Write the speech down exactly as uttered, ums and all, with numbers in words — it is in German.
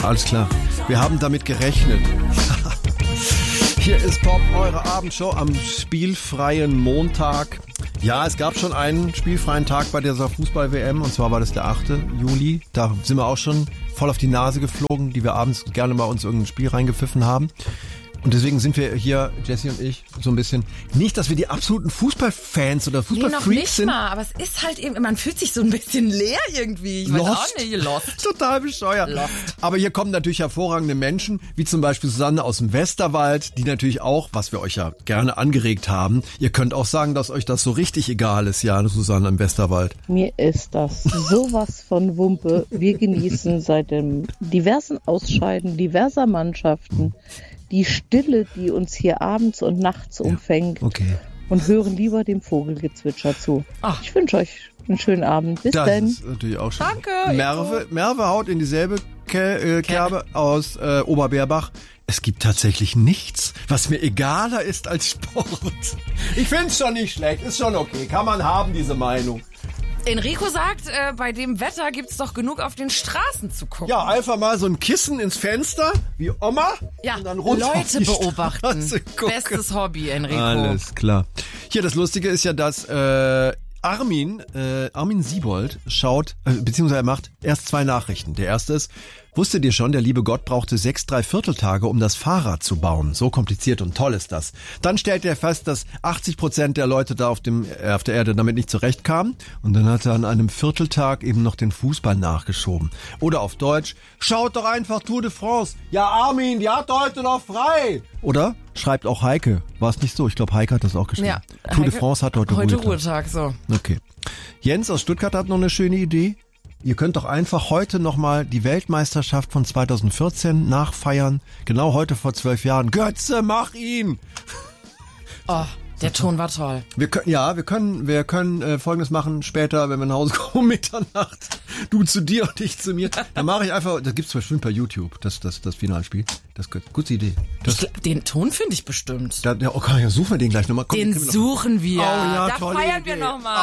Alles klar. Wir haben damit gerechnet. Hier ist Pop, eure Abendshow am spielfreien Montag. Ja, es gab schon einen spielfreien Tag bei dieser Fußball-W M und zwar war das der achte Juli. Da sind wir auch schon voll auf die Nase geflogen, die wir abends gerne mal uns irgendein Spiel reingepfiffen haben. Und deswegen sind wir hier, Jessie und ich, so ein bisschen, nicht, dass wir die absoluten Fußballfans oder Fußballfreaks nee, noch nicht sind. Mal, aber es ist halt eben, man fühlt sich so ein bisschen leer irgendwie. Ich weiß Lost. auch nicht, lost. Total bescheuert. Lost. Aber hier kommen natürlich hervorragende Menschen, wie zum Beispiel Susanne aus dem Westerwald, die natürlich auch, was wir euch ja gerne angeregt haben, ihr könnt auch sagen, dass euch das so richtig egal ist, ja, Susanne im Westerwald. Mir ist das sowas von Wumpe. Wir genießen seit dem diversen Ausscheiden diverser Mannschaften die Stille, die uns hier abends und nachts umfängt, ja, okay. Und hören lieber dem Vogelgezwitscher zu. Ach. Ich wünsche euch einen schönen Abend. Bis das dann. Das ist natürlich auch schön. Danke. Merve, Merve haut in dieselbe Ke- äh, Kerbe aus äh, Oberbeerbach. Es gibt tatsächlich nichts, was mir egaler ist als Sport. Ich find's schon nicht schlecht, ist schon okay, kann man haben, diese Meinung. Enrico sagt, äh, bei dem Wetter gibt's doch genug auf den Straßen zu gucken. Ja, einfach mal so ein Kissen ins Fenster, wie Oma. Ja, und dann runter auf Leute die beobachten. Straße gucken. Bestes Hobby, Enrico. Alles klar. Hier, das Lustige ist ja, dass äh, Armin, äh, Armin Siebold schaut, äh, beziehungsweise er macht erst zwei Nachrichten. Der erste ist, wusstet ihr schon, der liebe Gott brauchte sechs Dreivierteltage, um das Fahrrad zu bauen. So kompliziert und toll ist das. Dann stellt er fest, dass achtzig Prozent der Leute da auf, dem, äh, auf der Erde damit nicht zurechtkamen. Und dann hat er an einem Vierteltag eben noch den Fußball nachgeschoben. Oder auf Deutsch, schaut doch einfach Tour de France. Ja, Armin, die hat heute noch frei. Oder schreibt auch Heike. War es nicht so? Ich glaube, Heike hat das auch geschrieben. Ja, Tour Heike, de France hat heute, heute Ruhetag. Ruhetag. So. Okay. Jens aus Stuttgart hat noch eine schöne Idee. Ihr könnt doch einfach heute nochmal die Weltmeisterschaft von zweitausendvierzehn nachfeiern. Genau heute vor zwölf Jahren. Götze, mach ihn! Oh, der Ton war toll. Wir können, ja, wir können, wir können äh, Folgendes machen später, wenn wir nach Hause kommen, Mitternacht. Du zu dir und ich zu mir. Dann mache ich einfach, das gibt's bestimmt bei YouTube, das, das, das Finalspiel. Das ist gut. Gute Idee. Das, Ich, den Ton finde ich bestimmt. da, ja, okay, ja, suchen wir den gleich nochmal. Komm, Den können wir noch- suchen wir. Oh ja, da tolle feiern Idee. wir nochmal.